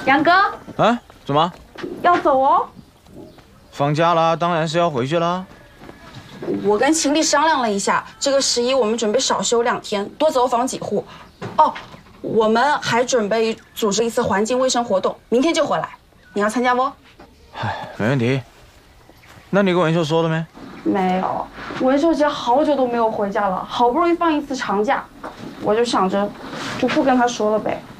杨哥， 啊？怎么？ 要走哦？ 放假了，当然是要回去了。 我跟秦丽商量了一下，这个11我们准备少休2天，多走访几户。哦，我们还准备组织一次环境卫生活动，明天就回来。你要参加不？ 唉，没问题。那你跟文秀说了没？ 没有，文秀姐好久都没有回家了，好不容易放一次长假，我就想着就不跟她说了呗。